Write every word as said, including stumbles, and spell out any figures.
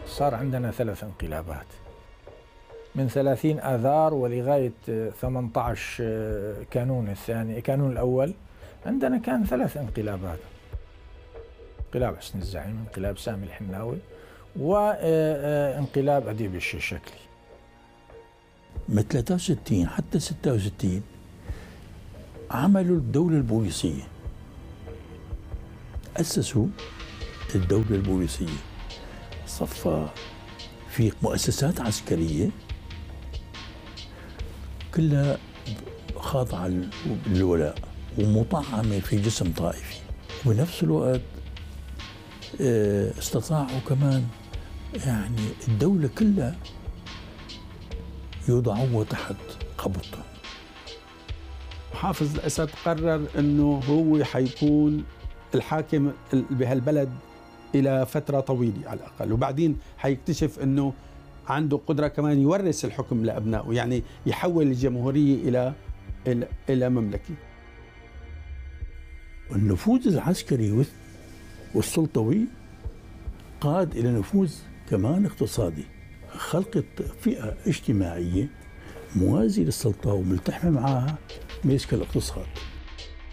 صار عندنا ثلاث انقلابات من ثلاثين آذار ولغاية ثمانية عشر كانون الثاني كانون الأول. عندنا كان ثلاث انقلابات: انقلاب حسن الزعيم، انقلاب سامي الحناوي، وانقلاب أديب الشيشكلي. من ثلاثة وستين حتى ستة وستين عملوا الدولة البوليسية، أسسوا الدولة البوليسية، صفى في مؤسسات عسكرية كلها خاضعة للولاء ومطعمة في جسم طائفي، وبنفس الوقت استطاعوا كمان يعني الدولة كلها يوضعوها تحت قبضته. حافظ الأسد قرر أنه هو حيكون الحاكم بهالبلد إلى فترة طويلة على الأقل، وبعدين حيكتشف أنه عنده قدرة كمان يورث الحكم لأبنائه، يعني يحول الجمهورية إلى إلى, إلى مملكة. النفوذ العسكري والسلطوي قاد إلى نفوذ كمان اقتصادي، خلقت فئة اجتماعية موازية للسلطة وملتحمة معها ماسكة الاقتصاد.